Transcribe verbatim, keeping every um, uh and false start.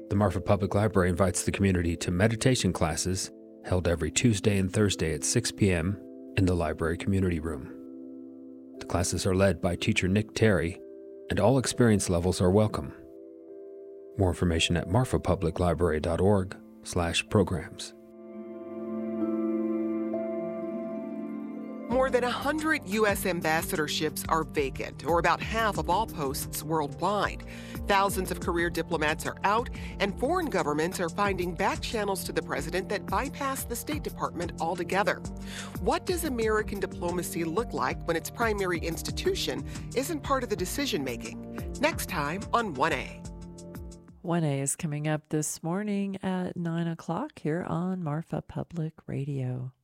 The Marfa Public Library invites the community to meditation classes held every Tuesday and Thursday at six p.m. in the library community room. The classes are led by teacher Nick Terry, and all experience levels are welcome. More information at marfapubliclibrary.org slash programs. More than one hundred U S ambassadorships are vacant, or about half of all posts worldwide. Thousands of career diplomats are out, and foreign governments are finding back channels to the president that bypass the State Department altogether. What does American diplomacy look like when its primary institution isn't part of the decision-making? Next time on one A. one A is coming up this morning at nine o'clock here on Marfa Public Radio.